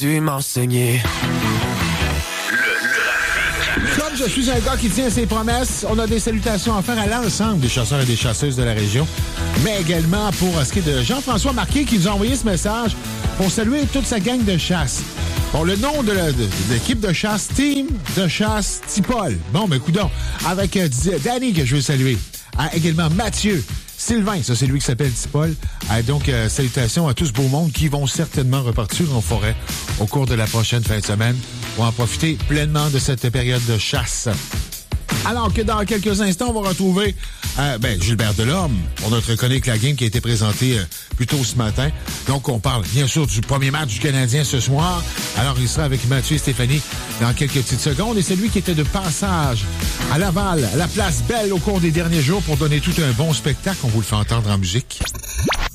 dû m'enseigner. Comme je suis un gars qui tient ses promesses, on a des salutations à faire à l'ensemble des chasseurs et des chasseuses de la région, mais également pour ce qui est de Jean-François Marquet qui nous a envoyé ce message pour saluer toute sa gang de chasse. Bon, le nom de l'équipe de chasse, Team de chasse Tipol. Bon, ben, coudonc, avec Danny que je veux saluer. Également Mathieu, Sylvain, ça c'est lui qui s'appelle Tipol. Donc, salutations à tout ce beau monde qui vont certainement repartir en forêt au cours de la prochaine fin de semaine pour en profiter pleinement de cette période de chasse. Alors que dans quelques instants, on va retrouver Gilbert Delorme pour notre chronique La Game qui a été présentée plus tôt ce matin. Donc, on parle bien sûr du premier match du Canadien ce soir. Alors, il sera avec Mathieu et Stéphanie dans quelques petites secondes. Et c'est lui qui était de passage à Laval, à la Place Belle au cours des derniers jours pour donner tout un bon spectacle. On vous le fait entendre en musique.